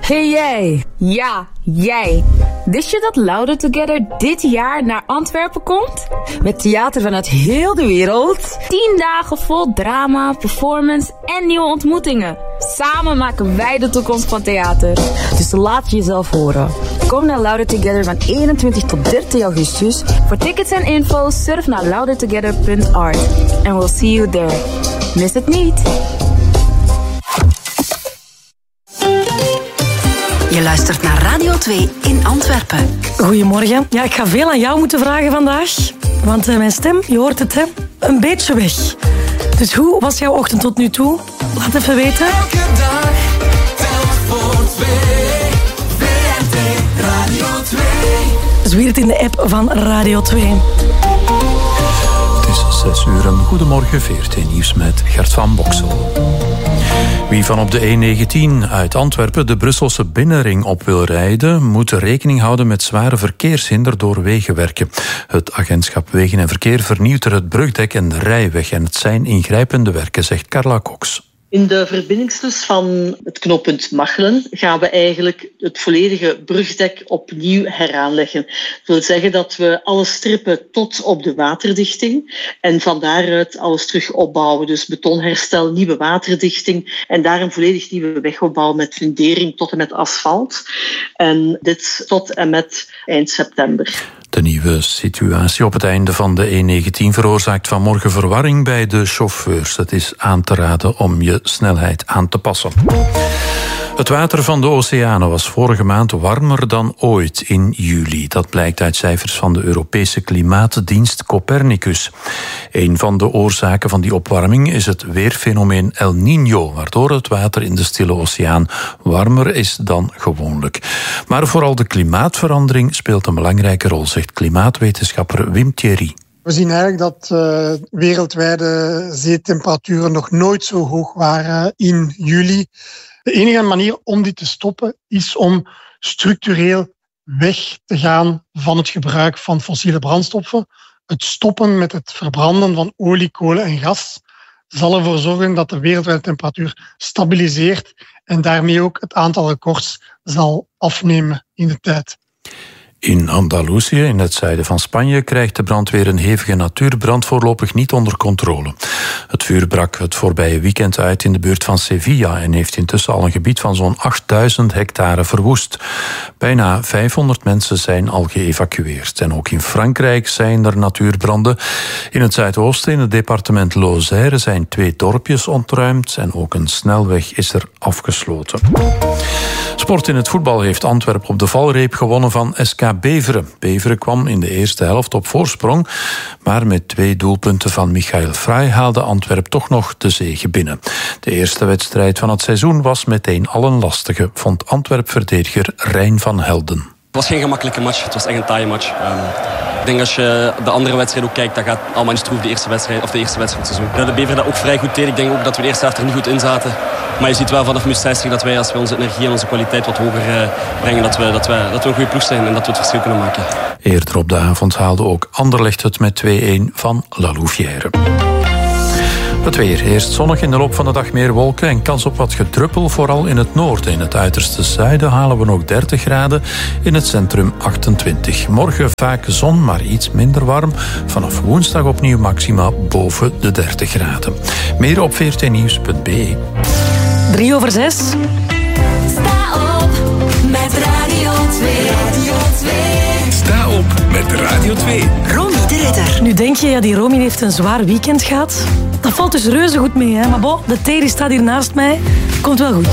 Hey jij! Ja, jij! Wist je dat Louder Together dit jaar naar Antwerpen komt? Met theater vanuit heel de wereld. 10 dagen vol drama, performance en nieuwe ontmoetingen. Samen maken wij de toekomst van theater. Dus laat jezelf horen. Kom naar Louder Together van 21 tot 30 augustus. Voor tickets en info surf naar loudertogether.art. And we'll see you there. Mis het niet! Je luistert naar Radio 2 in Antwerpen. Goedemorgen. Ja, ik ga veel aan jou moeten vragen vandaag. Want mijn stem, je hoort het, hè, een beetje weg. Dus hoe was jouw ochtend tot nu toe? Laat even weten. Elke dag telt voor 2. VRT Radio 2. Zwier het in de app van Radio 2. Het is 6 uur. Goedemorgen, VRT Nieuws met Gert van Boksel. Wie van op de E19 uit Antwerpen de Brusselse binnenring op wil rijden, moet rekening houden met zware verkeershinder door wegenwerken. Het agentschap Wegen en Verkeer vernieuwt er het brugdek en de rijweg en het zijn ingrijpende werken, zegt Carla Cox. In de verbindingslus van het knooppunt Machelen gaan we eigenlijk het volledige brugdek opnieuw heraanleggen. Dat wil zeggen dat we alles strippen tot op de waterdichting en van daaruit alles terug opbouwen. Dus betonherstel, nieuwe waterdichting en daar een volledig nieuwe wegopbouw met fundering tot en met asfalt. En dit tot en met eind september. De nieuwe situatie op het einde van de E19 veroorzaakt vanmorgen verwarring bij de chauffeurs. Het is aan te raden om je snelheid aan te passen. Het water van de oceanen was vorige maand warmer dan ooit in juli. Dat blijkt uit cijfers van de Europese klimaatdienst Copernicus. Een van de oorzaken van die opwarming is het weerfenomeen El Niño, waardoor het water in de Stille Oceaan warmer is dan gewoonlijk. Maar vooral de klimaatverandering speelt een belangrijke rol, zegt klimaatwetenschapper Wim Thierry. We zien eigenlijk dat wereldwijde zeetemperaturen nog nooit zo hoog waren in juli. De enige manier om dit te stoppen is om structureel weg te gaan van het gebruik van fossiele brandstoffen. Het stoppen met het verbranden van olie, kolen en gas zal ervoor zorgen dat de wereldwijde temperatuur stabiliseert en daarmee ook het aantal records zal afnemen in de tijd. In Andalusië, in het zuiden van Spanje, krijgt de brandweer een hevige natuurbrand voorlopig niet onder controle. Het vuur brak het voorbije weekend uit in de buurt van Sevilla en heeft intussen al een gebied van zo'n 8000 hectare verwoest. Bijna 500 mensen zijn al geëvacueerd. En ook in Frankrijk zijn er natuurbranden. In het zuidoosten, in het departement Lozère, zijn 2 dorpjes ontruimd en ook een snelweg is er afgesloten. Sport in het voetbal heeft Antwerpen op de valreep gewonnen van SK Beveren. Beveren kwam in de eerste helft op voorsprong, maar met 2 doelpunten van Michael Frey haalde Antwerpen toch nog de zege binnen. De eerste wedstrijd van het seizoen was meteen al een lastige, vond Antwerp-verdediger Rijn van Helden. Het was geen gemakkelijke match, het was echt een taaie match. Ik denk als je de andere wedstrijd ook kijkt, dat gaat allemaal in stroef de eerste wedstrijd van het seizoen. De Bever dat ook vrij goed deed. Ik denk ook dat we de eerste helft er niet goed in zaten. Maar je ziet wel vanaf minuut 60 dat wij, als we onze energie en onze kwaliteit wat hoger brengen, dat we een goede ploeg zijn en dat we het verschil kunnen maken. Eerder op de avond haalde ook Anderlecht het met 2-1 van La Louvière. Het weer. Eerst zonnig, in de loop van de dag meer wolken en kans op wat gedruppel, vooral in het noorden. In het uiterste zuiden halen we nog 30 graden, in het centrum 28. Morgen vaak zon, maar iets minder warm. Vanaf woensdag opnieuw maxima boven de 30 graden. Meer op vrtnieuws.be. 3:03. Sta op met Radio 2. Radio 2. Sta op met Radio 2. Romy de Ridder. Nu denk je, ja, die Romy heeft een zwaar weekend gehad. Dat valt dus reuze goed mee, hè? Maar bon, de Terry staat hier naast mij. Komt wel goed.